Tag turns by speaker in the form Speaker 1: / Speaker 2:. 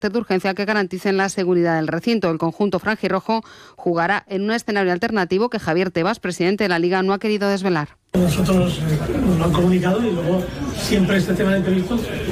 Speaker 1: de urgencia que garanticen la seguridad del recinto. El conjunto franjirrojo jugará en un escenario alternativo que Javier Tebas, presidente de la Liga, no ha querido desvelar.
Speaker 2: Nosotros nos lo han comunicado y luego siempre este tema de imprevistos